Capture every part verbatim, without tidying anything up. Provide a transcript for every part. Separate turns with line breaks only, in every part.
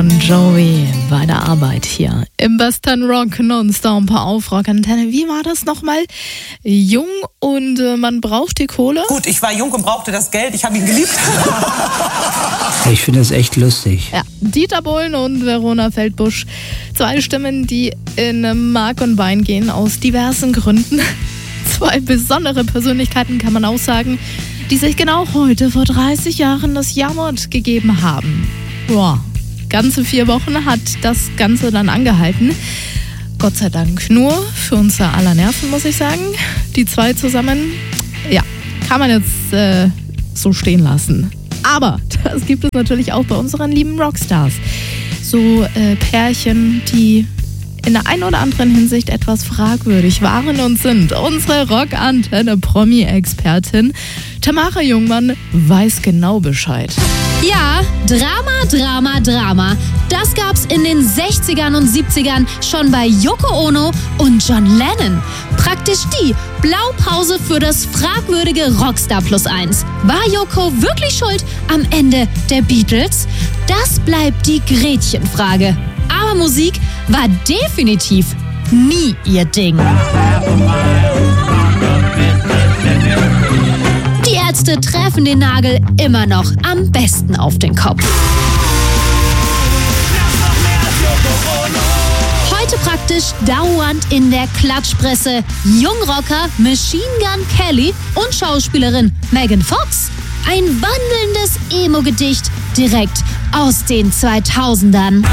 Bon Jovi bei der Arbeit hier im Western Rock Nonstop auf Rock Antenne. Wie war das nochmal? Jung und äh, man braucht die Kohle?
Gut, ich war jung und brauchte das Geld. Ich habe ihn geliebt.
Ich finde das echt lustig.
Ja, Dieter Bohlen und Verona Feldbusch. Zwei Stimmen, die in Mark und Bein gehen, aus diversen Gründen. Zwei besondere Persönlichkeiten, kann man auch sagen, die sich genau heute vor dreißig Jahren das Jahrmord gegeben haben. Boah, ganze vier Wochen hat das Ganze dann angehalten. Gott sei Dank nur für unser aller Nerven, muss ich sagen. Die zwei zusammen, ja, kann man jetzt äh, so stehen lassen. Aber das gibt es natürlich auch bei unseren lieben Rockstars. So äh, Pärchen, die in der einen oder anderen Hinsicht etwas fragwürdig waren und sind. Unsere Rock-Antenne-Promi-Expertin Tamara Jungmann weiß genau Bescheid.
Ja, Drama, Drama, Drama. Das gab's in den sechzigern und siebzigern schon bei Yoko Ono und John Lennon. Praktisch die Blaupause für das fragwürdige Rockstar Plus eins. War Yoko wirklich schuld am Ende der Beatles? Das bleibt die Gretchenfrage. Aber Musik war definitiv nie ihr Ding. Die Ärzte treffen den Nagel immer noch am besten auf den Kopf. Heute praktisch dauernd in der Klatschpresse. Jungrocker Machine Gun Kelly und Schauspielerin Megan Fox. Ein wandelndes Emo-Gedicht direkt aus den zweitausendern.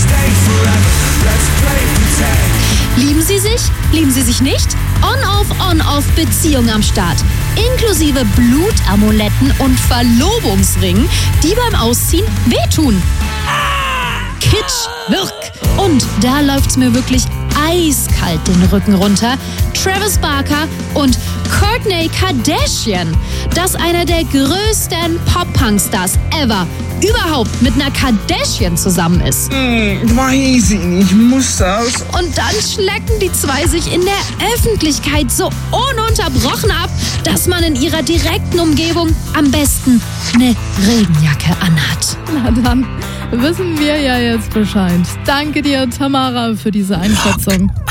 Lieben Sie sich? Lieben Sie sich nicht? On-off, on-off Beziehung am Start. Inklusive Blutamuletten und Verlobungsringen, die beim Ausziehen wehtun. Kitsch, wirk. Und da läuft's mir wirklich eiskalt den Rücken runter. Travis Barker und Kourtney Kardashian. Das einer der größten Pop-Punk-Stars ever überhaupt mit einer Kardashian zusammen ist.
Mm, weiß ich nicht, muss das.
Und dann schlecken die zwei sich in der Öffentlichkeit so ununterbrochen ab, dass man in ihrer direkten Umgebung am besten eine Regenjacke anhat.
Na dann wissen wir ja jetzt Bescheid. Danke dir, Tamara, für diese Einschätzung.